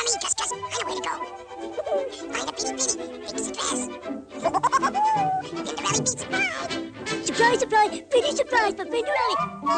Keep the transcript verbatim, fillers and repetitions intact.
me, Gus Gus. I know where to go. Find a bitty bitty, fix the dress. Then the rally beats. Surprise, surprise, pretty surprise for Cinderella.